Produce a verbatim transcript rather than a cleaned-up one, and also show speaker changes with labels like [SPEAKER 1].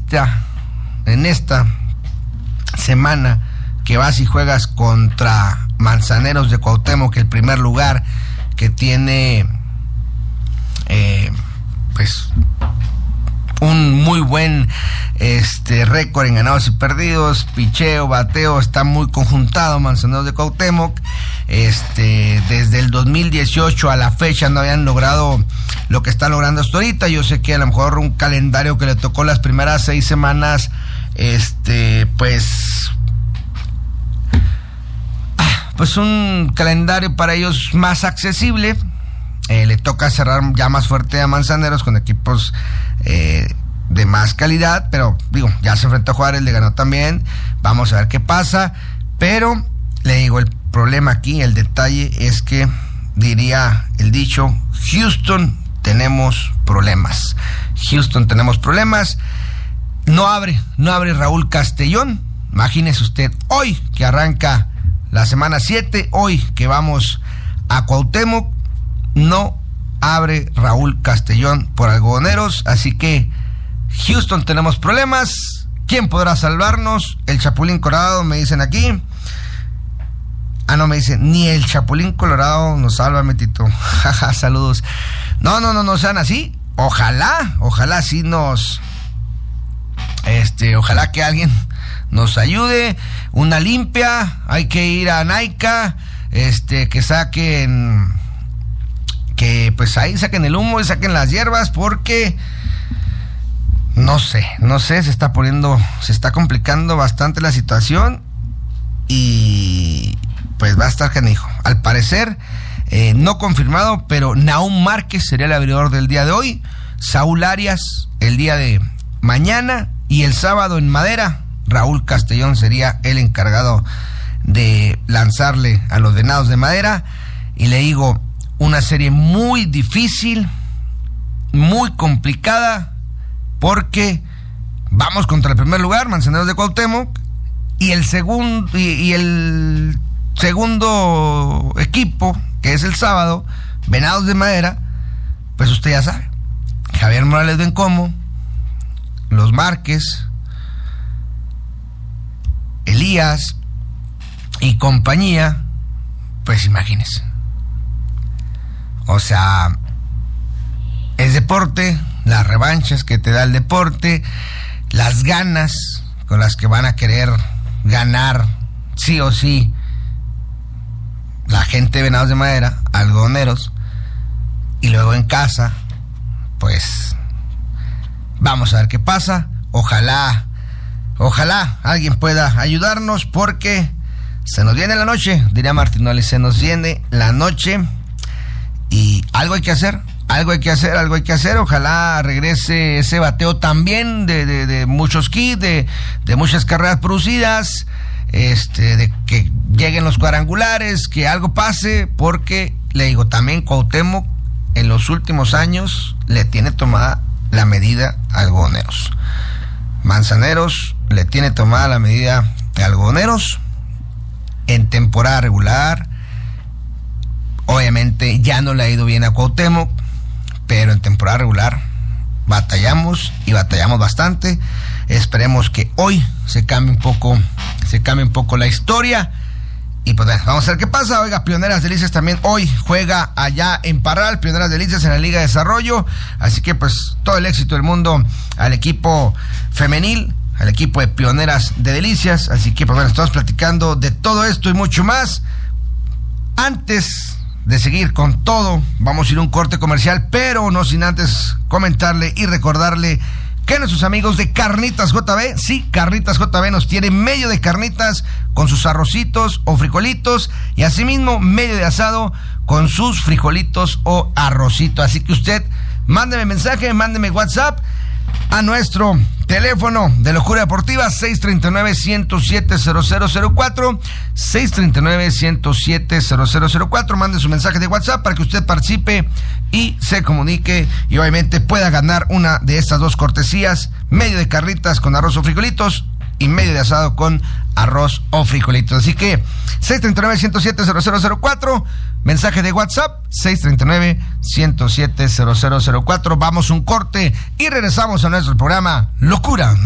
[SPEAKER 1] esta, en esta semana que vas y juegas contra Manzaneros de Cuauhtémoc, el primer lugar que tiene eh, pues un muy buen este récord en ganados y perdidos, picheo, bateo, está muy conjuntado Manzaneros de Cuauhtémoc. Este, desde el dos mil dieciocho a la fecha no habían logrado lo que están logrando hasta ahorita. Yo sé que a lo mejor un calendario que le tocó las primeras seis semanas, este, pues, pues un calendario para ellos más accesible. Eh, le toca cerrar ya más fuerte a Manzaneros con equipos eh, de más calidad, pero digo, ya se enfrentó a Juárez, le ganó también. Vamos a ver qué pasa, pero le digo, el problema aquí, el detalle es que, diría el dicho, Houston tenemos problemas. Houston tenemos problemas. No abre, no abre Raúl Castellón. Imagínese usted, hoy que arranca la semana siete, hoy que vamos a Cuauhtémoc, no abre Raúl Castellón por Algodoneros, así que Houston tenemos problemas. ¿Quién podrá salvarnos? El Chapulín Colorado, me dicen aquí. Ah, no, me dicen, ni el Chapulín Colorado nos salva, Metito. Jaja, saludos. No, no, no, no sean así. Ojalá, ojalá sí nos... Este, ojalá que alguien nos ayude. Una limpia, hay que ir a Naica, este, que saquen... Que pues ahí saquen el humo y saquen las hierbas, porque... No sé, no sé, se está poniendo... Se está complicando bastante la situación. Y... pues va a estar canijo. Al parecer, eh, no confirmado, pero Nahum Márquez sería el abridor del día de hoy. Saúl Arias el día de mañana. Y el sábado en Madera, Raúl Castellón sería el encargado de lanzarle a los Venados de Madera. Y le digo, una serie muy difícil, muy complicada, porque vamos contra el primer lugar, Manzaneros de Cuauhtémoc, y el segundo... Y, y el... segundo equipo, que es el sábado, Venados de Madera, pues usted ya sabe, Javier Morales Bencomo, los Márquez, Elías y compañía, pues imagínense. O sea, es deporte, las revanchas que te da el deporte, las ganas con las que van a querer ganar sí o sí la gente de Venados de Madera, Algodoneros, y luego en casa, pues vamos a ver qué pasa. Ojalá, ojalá alguien pueda ayudarnos, porque se nos viene la noche, diría Martinoli, se nos viene la noche y algo hay que hacer, algo hay que hacer, algo hay que hacer. Ojalá regrese ese bateo también de, de, de muchos kits, de, de muchas carreras producidas. Este, de que lleguen los cuadrangulares, que algo pase, porque le digo, también Cuauhtémoc en los últimos años le tiene tomada la medida a Algodoneros. Manzaneros le tiene tomada la medida a Algodoneros en temporada regular. Obviamente ya no le ha ido bien a Cuauhtémoc, pero en temporada regular batallamos y batallamos bastante. Esperemos que hoy se cambie un poco, se cambie un poco la historia. Y pues vamos a ver qué pasa. Oiga, Pioneras Delicias también hoy juega allá en Parral, Pioneras Delicias en la Liga de Desarrollo. Así que pues todo el éxito del mundo al equipo femenil, al equipo de Pioneras de Delicias. Así que pues bueno, estamos platicando de todo esto y mucho más. Antes de seguir con todo, vamos a ir a un corte comercial, pero no sin antes comentarle y recordarle que nuestros amigos de Carnitas J B, sí, Carnitas J B nos tiene medio de carnitas con sus arrocitos o frijolitos, y asimismo medio de asado con sus frijolitos o arrocito. Así que usted mándeme mensaje, mándeme WhatsApp a nuestro teléfono de Locura Deportiva, seis tres nueve, uno cero siete, cero cero cero cuatro, seis tres nueve, uno cero siete, cero cero cero cuatro. Mande su mensaje de WhatsApp para que usted participe y se comunique y obviamente pueda ganar una de estas dos cortesías: medio de carnitas con arroz o frijolitos y medio de asado con arroz o frijolitos. Así que seis tres nueve, uno cero siete, cero cero cero cuatro, mensaje de WhatsApp seis tres nueve, uno cero siete, cero cero cero cuatro. Vamos un corte y regresamos a nuestro programa Locura